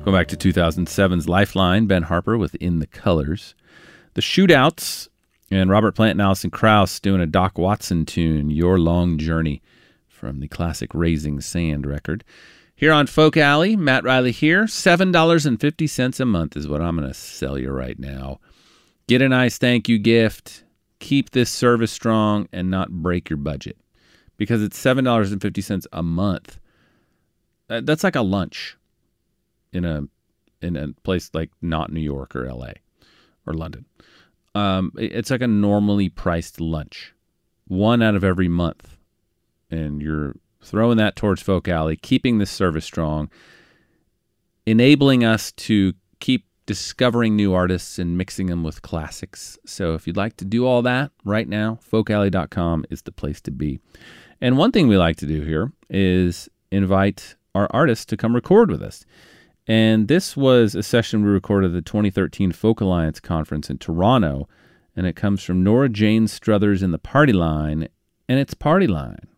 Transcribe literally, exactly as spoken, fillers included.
Going back to two thousand seven's Lifeline, Ben Harper with In the Colors. The Shootouts and Robert Plant and Alison Krauss doing a Doc Watson tune, Your Long Journey, from the classic Raising Sand record. Here on Folk Alley, Matt Riley here. seven dollars and fifty cents a month is what I'm going to sell you right now. Get a nice thank you gift. Keep this service strong and not break your budget. Because it's seven dollars and fifty cents a month. That's like a lunch in a in a place like not New York or L A or London. Um, it's like a normally priced lunch. One out of every month. And you're throwing that towards Folk Alley, keeping this service strong, enabling us to keep discovering new artists and mixing them with classics. So if you'd like to do all that right now, folk alley dot com is the place to be. And one thing we like to do here is invite our artists to come record with us. And this was a session we recorded at the twenty thirteen Folk Alliance Conference in Toronto, and it comes from Nora Jane Struthers in the Party Line, and it's Party Line.